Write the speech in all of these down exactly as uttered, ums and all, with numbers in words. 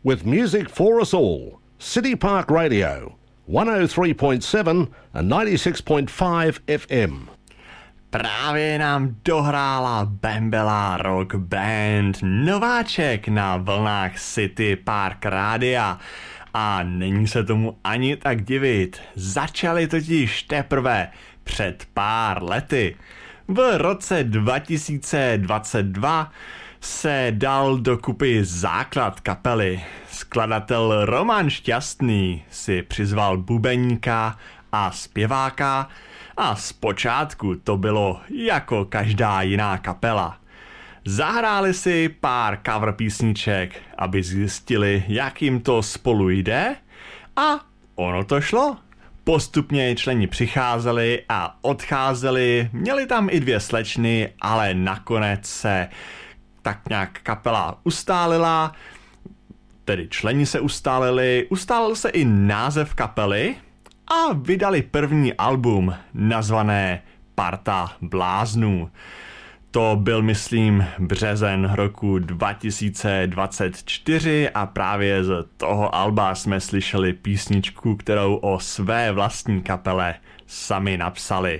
with music for us all. City Park Radio, one oh three point seven and ninety-six point five F M. Právě nám dohrála Bembela Rock Band, nováček na vlnách City Park Rádia. A není se tomu ani tak divit, začali totiž teprve před pár lety. V roce dva tisíce dvacet dva se dal dokupy základ kapely. Skladatel Roman Šťastný si přizval bubeníka a zpěváka a zpočátku to bylo jako každá jiná kapela. Zahráli si pár cover písniček, aby zjistili, jak jim to spolu jde, a ono to šlo. Postupně členi přicházeli a odcházeli, měli tam i dvě slečny, ale nakonec se tak nějak kapela ustálila, tedy členi se ustálili, ustálil se i název kapely a vydali první album nazvané Parta bláznů. To byl, myslím, březen roku dva tisíce dvacet čtyři a právě z toho alba jsme slyšeli písničku, kterou o své vlastní kapele sami napsali.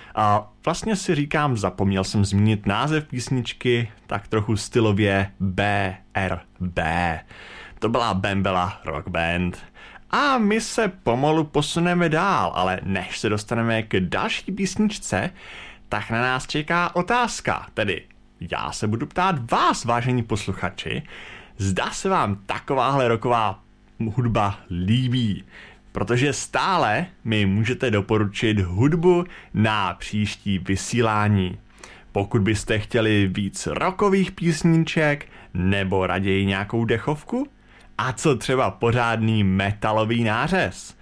A vlastně si říkám, zapomněl jsem zmínit název písničky, tak trochu stylově B R B. To byla Bembela Rock Band. A my se pomalu posuneme dál, ale než se dostaneme k další písničce, tak na nás čeká otázka, tedy já se budu ptát vás, vážení posluchači, zda se vám takováhle rocková hudba líbí, protože stále mi můžete doporučit hudbu na příští vysílání. Pokud byste chtěli víc rockových písniček nebo raději nějakou dechovku, a co třeba pořádný metalový nářez,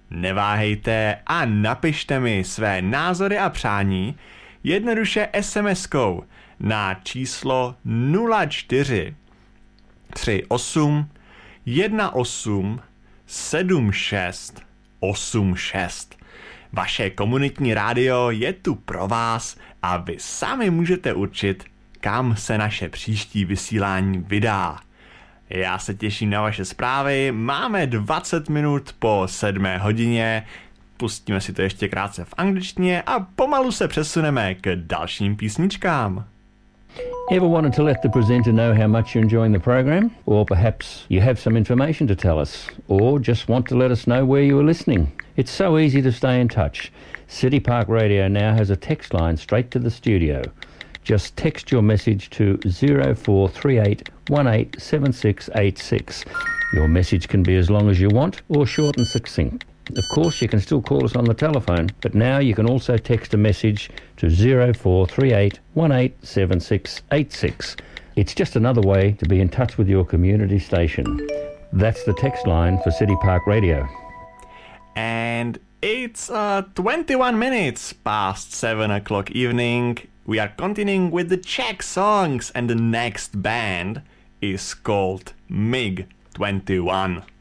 neváhejte a napište mi své názory a přání jednoduše es em eskou na číslo nula čtyři tři osm jedna osm sedm šest osm šest. Vaše komunitní rádio je tu pro vás a vy sami můžete určit, kam se naše příští vysílání vydá. Já se těším na vaše zprávy, máme dvacet minut po sedmé hodině, pustíme si to ještě krátce v angličtině a pomalu se přesuneme k dalším písničkám. Ever wanted to let the presenter know how much you're enjoying the program? Or perhaps you have some information to tell us? Or just want to let us know where you are listening? It's so easy to stay in touch. City Park Radio now has a text line straight to the studio. Just text your message to zero four three eight one eight seven six eight six. Your message can be as long as you want or short and succinct. Of course, you can still call us on the telephone, but now you can also text a message to zero four three eight one eight seven six eight six. It's just another way to be in touch with your community station. That's the text line for City Park Radio. And it's uh, twenty-one minutes past seven o'clock evening. We are continuing with the Czech songs, and the next band is called M I G twenty-one.